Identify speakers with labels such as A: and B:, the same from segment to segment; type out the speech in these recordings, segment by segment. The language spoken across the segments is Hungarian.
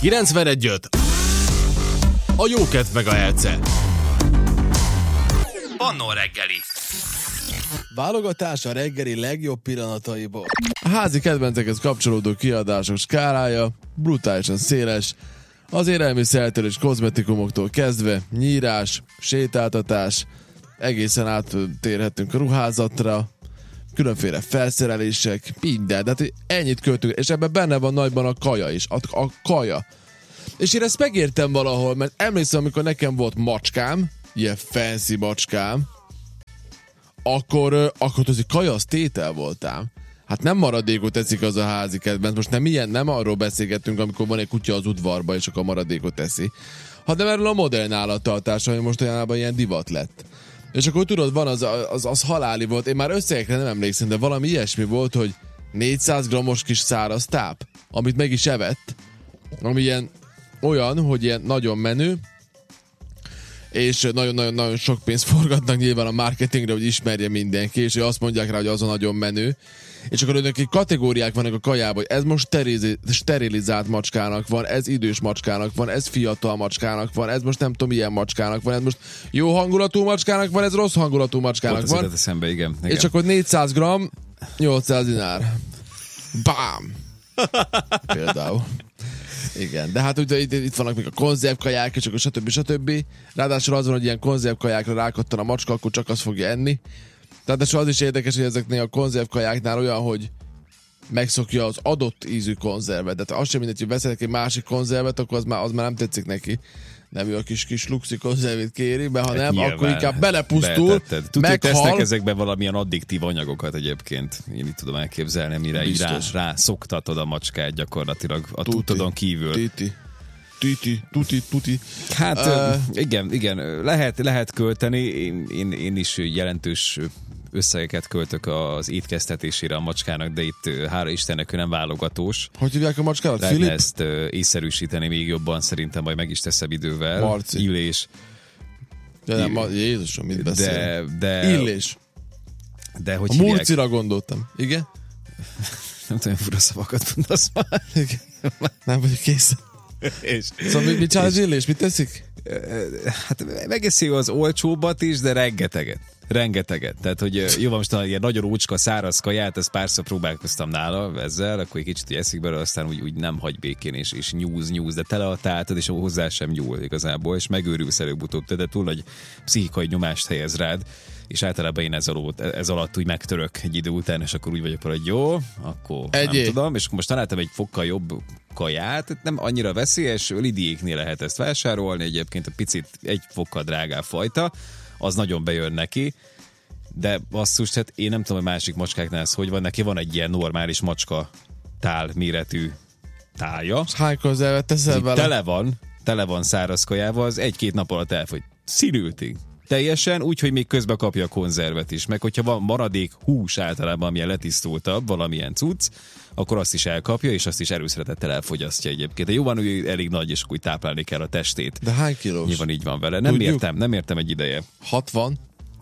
A: 91.5. A Jókedv Megahertze. Annó reggeli.
B: Válogatás a reggeli legjobb pillanataiból. A házi kedvencekhez kapcsolódó kiadások skálája brutálisan széles, az élelmiszertől és kozmetikumoktól kezdve nyírás, sétáltatás, egészen áttérhetünk a ruházatra, különféle felszerelések, minden, de hát ennyit költünk, és ebben benne van nagyban a kaja is, a kaja. És én ezt megértem valahol, mert emlékszem, amikor nekem volt macskám, ilyen fancy macskám, akkor az egy kaja, az tétel voltám. Hát nem maradékot eszik az a házi kedvenc. Most nem arról beszélgettünk, amikor van egy kutya az udvarba, és akkor a maradékot eszi, hanem erről a modern állattartás, ami most olyanában ilyen divat lett. És akkor tudod, van az haláli volt. Én már összegekre nem emlékszem, de valami ilyesmi volt, hogy 400 grammos kis száraz táp, amit meg is evett, ami ilyen olyan, hogy ilyen nagyon menő, és nagyon-nagyon sok pénzt forgatnak nyilván a marketingre, hogy ismerje mindenki, és azt mondják rá, hogy az a nagyon menő. És akkor önök kategóriák vannak a kajában, hogy ez most sterilizált macskának van, ez idős macskának van, ez fiatal macskának van, ez most nem tudom milyen macskának van, ez most jó hangulatú macskának van, ez rossz hangulatú macskának van.
C: Eszembe, igen.
B: És akkor 400 gram, 800 dinár. Bám! Például. Igen, de hát ugye itt vannak még a konzervkaják, és akkor stb. Ráadásul az van, hogy ilyen konzervkajákra rákattan a macska, akkor csak azt fogja enni. Tehát az is érdekes, hogy ezeknél a konzervkajáknál olyan, hogy megszokja az adott ízű konzervet. Tehát az sem mindegy, hogy veszel egy másik konzervet, akkor az már nem tetszik neki. Nem ő a kis luxi konzervét kéri, mert ha hát nem, nyilván, akkor inkább belepusztul,
C: meghal. Tesznek ezekben valamilyen addiktív anyagokat egyébként. Én így tudom elképzelni, mire így rá szoktatod a macskát gyakorlatilag a tudtodon kívül. Tuti. Hát igen, lehet költeni. Én is jelentős összegeket költök az étkeztetésére a macskának, de itt hála Istennek ő nem válogatós.
B: Hogy hívják a macskádat?
C: Lehetne ezt észszerűsíteni még jobban, szerintem majd meg is teszem idővel.
B: Marci.
C: Illés.
B: Jézusom, mit beszél?
C: Illés. De hogy
B: a
C: hívják?
B: Murcira gondoltam. Igen?
C: Nem tudom, fura szavakat mondasz már.
B: Igen. Nem vagyok készen. Szóval mit csinál az Illés? Mit teszik?
C: Hát megeszi az olcsóbbat is, de rengeteget. Tehát, hogy jó, most ilyen nagyon ócska száraz kaját, ezt párszor próbálkoztam nála ezzel, akkor egy kicsit eszik belőle, aztán úgy nem hagy békén, és nyúz, de tele a táltad, és hozzá sem nyúl igazából, és megőrülsz előbb-utóbb, de túl nagy pszichikai nyomást helyez rád, és általában én ez alatt úgy megtörök egy idő után, és akkor úgy vagyok, hogy jó, akkor nem tudom, és most találtam egy fokkal jobb kaját, nem annyira veszélyes, Lidiéknél lehet ezt vásárolni, egyébként a picit egy fokkal drágább fajta, az nagyon bejön neki, de basszus, hát én nem tudom, hogy másik macskáknál ez hogy van, neki van egy ilyen normális macska tál méretű tálja.
B: Hány konzervet teszel vele?
C: Tele van száraz kajával, az 1-2 nap alatt elfogy. Színültig. Teljesen, úgyhogy még közben kapja a konzervet is. Meg hogyha van maradék hús általában, amilyen letisztultabb, valamilyen cucc, akkor azt is elkapja, és azt is erőszeretettel elfogyasztja egyébként. De jó van, hogy elég nagy, és úgy táplálni kell a testét.
B: De hány kilós?
C: Nyilván így van vele. Nem értem egy ideje.
B: 60?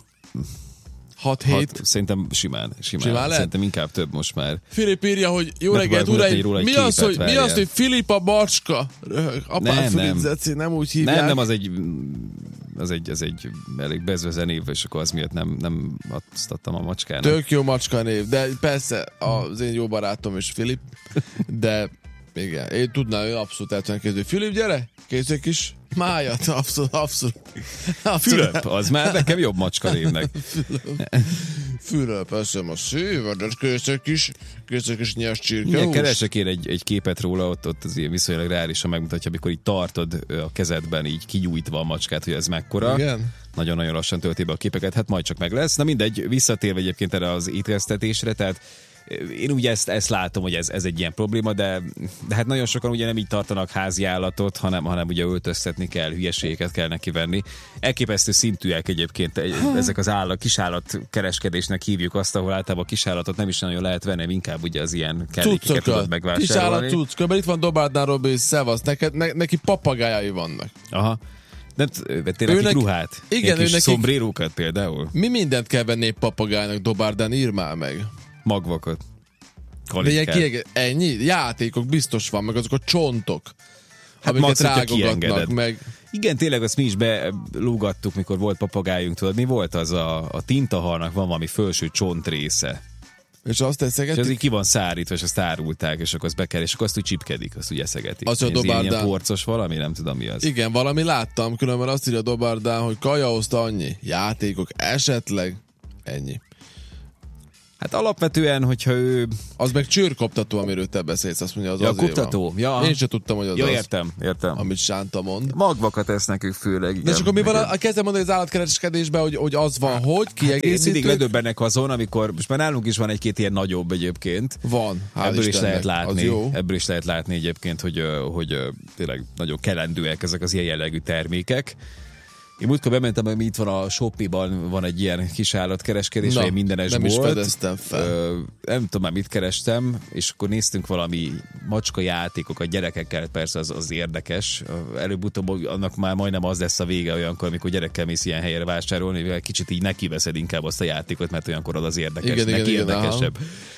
B: 6-7?
C: Szerintem simán lehet? Szerintem inkább több most már.
B: Filip írja, hogy jó reggelt, uraim, mi az, hogy Filip a bacska? Apám Filip nem úgy hívják.
C: Nem, az egy elég bezve név, és akkor az miatt nem azt adtam a macskának.
B: Tök jó macska név, de persze az én jó barátom is Filip, de igen, én tudnám, hogy abszolút el tudnám kezdeni. Filip, gyere, kész egy kis májat, abszolút.
C: Fülöp, az már nekem jobb macska névnek.
B: Fülöp, eszem a szívedet, kész egy kis nyers csirkehús.
C: Igen, keresek én egy képet róla, ott az ilyen viszonylag reálisan megmutatja, amikor így tartod a kezedben így kigyújtva a macskát, hogy ez mekkora.
B: Igen.
C: Nagyon-nagyon lassan tölti be a képeket, hát majd csak meg lesz. Na mindegy, visszatérve egyébként erre az étkeztetésre, tehát én ugye ezt látom, hogy ez egy ilyen probléma, de hát nagyon sokan ugye nem így tartanak házi állatot, hanem ugye öltöztetni kell, hülyeségeket kell neki venni. Elképesztő szintűek egyébként ezek az kisállat kereskedésnek hívjuk azt, ahol általában a kisállatot nem is nagyon lehet venni, inkább ugye az ilyen kellékeket tudod megvásárolni.
B: Kisállat tudsz, kb. Itt van Dobárdán Robi, szevasz, neki papagájai vannak.
C: Aha. Nem vettél nekik ruhát?
B: Igen,
C: kis szombrérókat például?
B: Mi mindent kell venni egy papagájnak, Dobárdán, ír már meg.
C: Magvakat.
B: Ennyi? Játékok biztos van, meg azok a csontok. amiket
C: max, hogyha
B: rágogatnak
C: kiengeded.
B: meg.
C: Igen, tényleg azt mi is belúgattuk, mikor volt papagájunk, tudod, mi volt az a tintahalnak van valami felső csontrésze.
B: És azt
C: És
B: eszegetik?
C: az így ki van szárítva, és azt árulták, és akkor azt be kell, és akkor azt úgy csipkedik, azt úgy eszegetik.
B: Az a
C: Ez
B: dobárdán.
C: ilyen porcos valami, nem tudom mi az.
B: Igen, valami láttam, különben azt írja a dobárdán, hogy kajaoszt annyi. Játékok esetleg ennyi.
C: Hát alapvetően, hogyha ő...
B: Az meg csőrkoptató, amiről te beszélsz, azt mondja, az
C: Ja,
B: azért
C: koptató.
B: van.
C: Ja.
B: Én sem tudtam, hogy az
C: Ja,
B: az,
C: értem.
B: amit Sánta mond.
C: Magvakat esznek ők főleg, igen.
B: De csak akkor mi van, kezdem mondani az állatkereskedésben, hogy az van, hogy
C: Hát én
B: kiegészítők?
C: mindig ledöbbennek azon, amikor, most már nálunk is van egy-két ilyen nagyobb egyébként.
B: Van, hál'
C: Ebből is
B: Istennek.
C: lehet látni,
B: Az jó.
C: ebből is lehet látni egyébként, hogy tényleg nagyon kelendőek ezek az ilyen jellegű termékek. Én múltkor bementem, hogy itt van a Shopee-ban, van egy ilyen kis állatkereskedés, vagy mindenes
B: nem
C: bolt.
B: is fedeztem fel.
C: Nem tudom már mit kerestem, és akkor néztünk valami macska játékokat gyerekekkel, persze az érdekes. Előbb-utóbb annak már majdnem az lesz a vége olyankor, amikor gyerekkel mész ilyen helyre vásárolni, mivel kicsit így nekiveszed inkább azt a játékot, mert olyankor az érdekes,
B: Igen,
C: érdekesebb.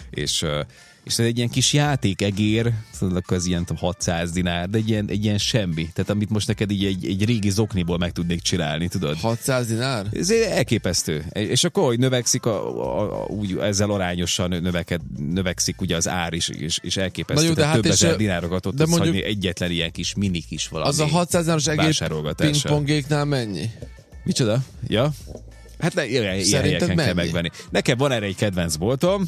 C: És ez egy ilyen kis játékegér, szóval az ilyen 600 dinár, de egy ilyen semmi. Tehát amit most neked így egy régi zokniból meg tudnék csinálni, tudod?
B: 600 dinár?
C: Ez elképesztő. És akkor, hogy növekszik, úgy ezzel arányosan növekszik ugye az ár is, és elképesztő.
B: Na jó, de hát
C: több ezer
B: és,
C: dinárokat ott
B: de
C: tudsz
B: mondjuk,
C: hagyni egyetlen ilyen kis, mini kis valami
B: az a 600 dináros egér
C: vásárolgatással.
B: pingpongéknál mennyi?
C: Micsoda? Ja? Hát ilyen helyeken kell megvenni. Nekem van erre egy kedvenc boltom,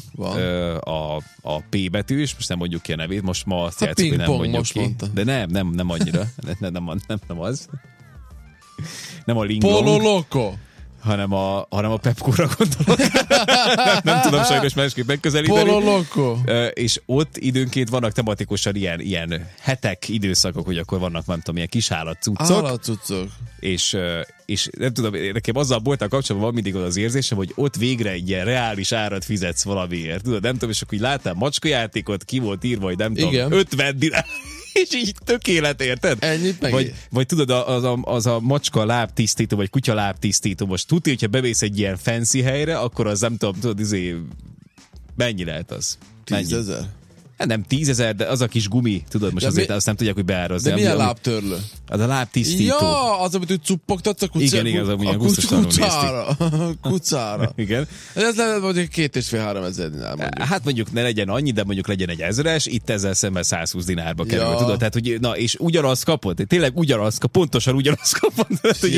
C: a P betűs, most nem mondjuk ki a nevét, most ma azt játszunk, hogy nem mondjuk ki. Mondta. De nem annyira, nem az. Nem a Linglong.
B: Polo Loco!
C: hanem a Pepco-ra gondolok. Nem tudom sajnos másképp megközelíteni.
B: Polo Loco!
C: És ott időnként vannak tematikusan ilyen hetek, időszakok, hogy akkor vannak, nem tudom, ilyen kisállatcuccok.
B: Állatcuccok.
C: És nem tudom, nekem azzal bolttal kapcsolatban van mindig az érzésem, hogy ott végre egy ilyen reális árat fizetsz valamiért. Tudod, nem tudom, és akkor így láttam macskajátékot, ki volt írva, hogy nem tudom, 50 dinár. És így tökélet, érted?
B: Ennyit meg.
C: Vagy tudod, az a macska lábtisztító, vagy kutya lábtisztító, most tudja, hogyha bevész egy ilyen fancy helyre, akkor az nem tudom, tudod, mennyi lehet az?
B: 10 000?
C: Hát nem 10 000, de az a kis gumi, tudod, most azért azt nem tudják, hogy beárazni.
B: De milyen lábtörlő?
C: Az a lábtisztító.
B: Ja, az, amit úgy cuppogtatsz a kutyára.
C: Igen, az amilyen gusztustalanul
B: kucára.
C: Igen.
B: Ez lehet, hogy 2,5-3 ezer dinár mondjuk.
C: Hát mondjuk ne legyen annyi, de mondjuk legyen egy 1000-es, itt ezzel szemben 120 dinárba kerül, tudod? Tehát, hogy na, és ugyanazt kapod, tényleg ugyanazt kapod, pontosan ugyanazt kapod.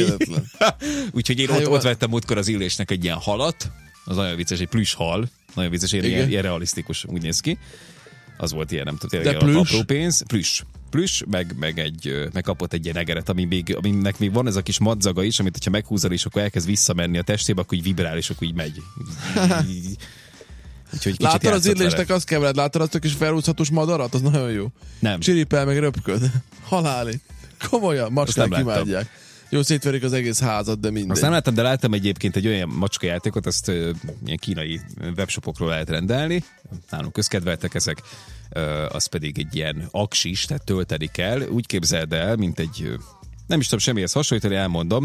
C: Úgyhogy én ott vettem múltkor az Illésnek egy ilyen halat, az nagyon vicces, egy plüss hal, nagyon vicces, ilyen realisztikus, úgy néz ki. Az volt ilyen, nem tudom, tényleg apró pénz. Plüss, meg kapott egy ilyen egeret, aminek még van ez a kis madzaga is, amit ha meghúzol, és akkor elkezd visszamenni a testébe, akkor így vibrál, és akkor így megy.
B: Láttad az Illésnek, azt kell veled, láttad azt a kis felhúzhatós madarat? Az nagyon jó.
C: Nem.
B: Csiripel, meg röpköd. Haláli. Komolyan, macskák imádják. Jó, szétverik az egész házat, de mindegy.
C: Azt nem láttam, de láttam egyébként egy olyan macskajátékot, azt ilyen kínai webshopokról lehet rendelni. Nálunk közkedveltek ezek. Az pedig egy ilyen aksis, tehát tölteni kell. Úgy képzeld el, mint egy, nem is tudom semmihez hasonlítani, elmondom.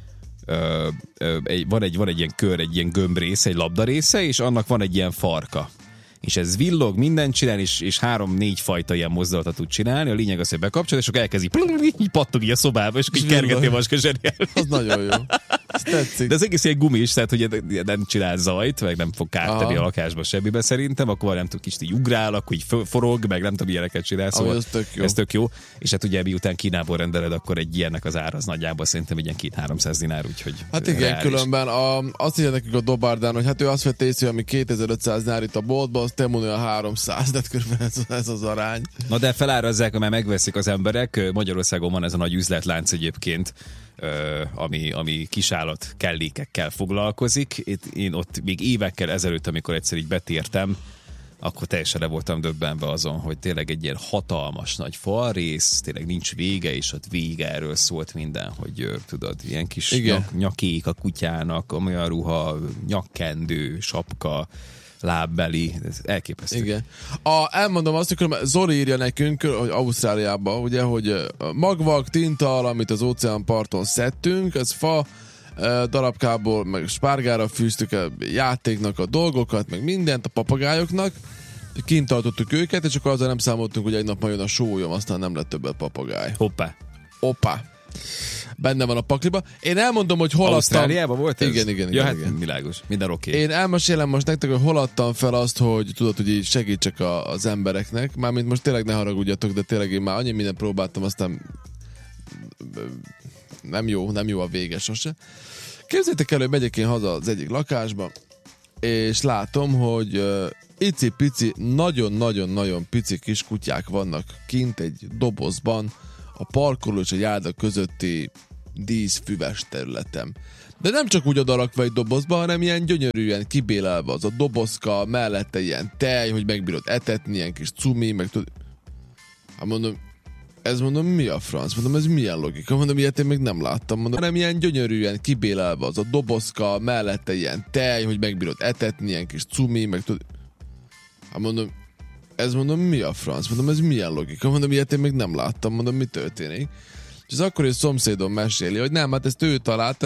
C: Van egy ilyen kör, egy ilyen gömbrésze, egy labdarésze, és annak van egy ilyen farka. És ez villog, mindent csinál, és 3-4 fajta ilyen mozdulatot tud csinálni. A lényeg az, hogy bekapcsolod, és akkor elkezd így pattog így a szobába, és akkor így kergeti a macska zseniális.
B: Az nagyon jó. Ez tetszik.
C: De az egész ilyen gumis, tehát hogy nem csinál zajt, meg nem fog kárt tenni a lakásba semmibe szerintem, akkor nem tudom, kicsit így ugrál, akkor így forog, meg nem tudom, ilyeneket csinál, szóval ez tök jó. És hát ugye miután Kínából rendeled, akkor egy ilyennek az ára az nagyjából szerintem egy ilyen 200-300 dinár, úgyhogy
B: hát igen, reális. Különben azt írja nekik a dobárdán, hogy hát ő azt vett észre, ami 2500 dinár itt a boltban, az te mondja 300, de körülbelül ez az arány. Na
C: de felárazzák, mert megveszik az emberek. Magyarországon van ez a nagy üzletlánc egyébként, ami kisállat kellékekkel foglalkozik. Én ott még évekkel ezelőtt, amikor egyszer így betértem, akkor teljesen le voltam döbbenve azon, hogy tényleg egy ilyen hatalmas nagy falrész, tényleg nincs vége, és ott vége erről szólt minden, hogy tudod, ilyen kis nyakék a kutyának, olyan ruha, nyakkendő, sapka, lábbeli, ez elképesztő.
B: Igen. Elmondom azt, hogy Zoli írja nekünk, hogy Ausztráliában, ugye, hogy magvak, tintaal, amit az óceánparton szedtünk, ez fa darabkából, meg spárgára fűztük a játéknak a dolgokat, meg mindent a papagájoknak, Kint tartottuk őket, és akkor azzal nem számoltunk, hogy egy nap majd jön a sólyom, aztán nem lett többet papagáj. Hoppá. Benne van a pakliba. Én elmondom, hogy hol
C: Ausztráliában volt ez?
B: Igen.
C: Ja, hát
B: igen.
C: világos. Minden oké.
B: Én elmesélem most nektek, hogy hol adtam fel azt, hogy tudod, hogy így segítsek az embereknek. Mármint most tényleg ne haragudjatok, de tényleg én már annyi mindent próbáltam, aztán nem jó a vége sose. Képzeljétek el, hogy megyek én haza az egyik lakásba, és látom, hogy icipici, nagyon-nagyon-nagyon pici kis kutyák vannak kint egy dobozban, a parkoló és a járda közötti díszfüves területem. De nem csak úgy odarakva egy dobozba, hanem ilyen gyönyörűen kibélelve az a dobozka, mellette ilyen tej, hogy megbírod etetni, ilyen kis cumi, meg tud... Hát mondom, mi a franc? Mondom, ez milyen logika? Mondom, ilyet én még nem láttam. Mondom, hanem ilyen gyönyörűen kibélelve az a dobozka, mellette ilyen tej, hogy megbírod etetni, ilyen kis cumi, meg tud... Hát mondom, mi a franc? Mondom, ez milyen logika? Mondom, ilyet én még nem láttam. Mondom, mi történik? És az akkori szomszédom meséli, hogy nem, hát ezt ő találta,